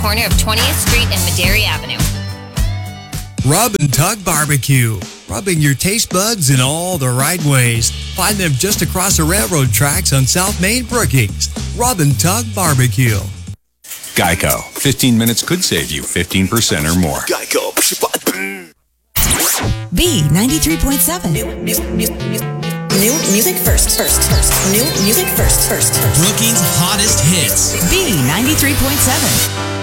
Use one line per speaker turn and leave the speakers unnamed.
corner of 20th Street and Madera Avenue.
Rub and Tug Barbecue. Rubbing your taste buds in all the right ways. Find them just across the railroad tracks on South Main Brookings. Rub and Tug Barbecue.
Geico. 15 minutes could save you 15% or more.
Geico.
B93.7. New music first. New music first.
Brookings' hottest hits.
B93.7.